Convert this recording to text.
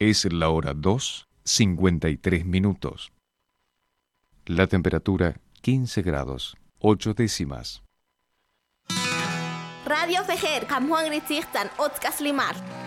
Es la hora 2:53. La temperatura 15 grados, 8 décimas. Radio Fejer, Kamuang Ritzichtan, Otskaslimar.